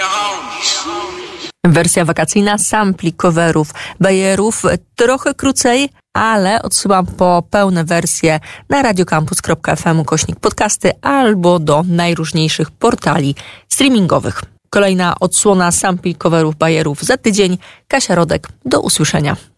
Wersja wakacyjna sampli, coverów, bajerów trochę krócej, ale odsyłam po pełne wersje na radiocampus.fm/podcasty albo do najróżniejszych portali streamingowych. Kolejna odsłona sampli, coverów, bajerów za tydzień. Kasia Rodek, do usłyszenia.